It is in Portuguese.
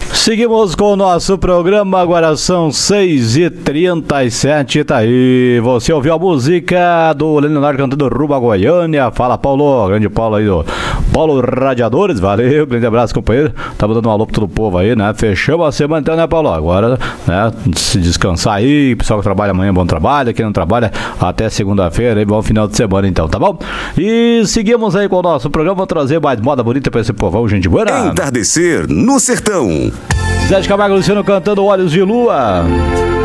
Seguimos com o nosso programa, agora são 6h37, tá aí. Você ouviu a música do Leonardo cantando Ruba Goiânia. Fala, Paulo, grande Paulo aí do Paulo Radiadores, valeu, grande abraço, companheiro. Tava dando um alô pra todo o povo aí, né? Fechamos a semana então, né, Paulo? Agora, né, se descansar aí, pessoal que trabalha amanhã, bom trabalho, quem não trabalha, até segunda-feira, aí, bom final de semana então, tá bom? E seguimos aí com o nosso programa, vou trazer mais moda bonita pra esse povão, gente boa. Entardecer no Sertão. Zé de Camargo e Luciano cantando Olhos de Lua.